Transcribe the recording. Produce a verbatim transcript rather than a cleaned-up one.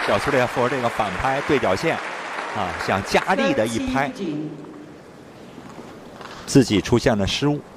小苏列夫这个反拍对角线，啊，想加力的一拍，自己出现了失误。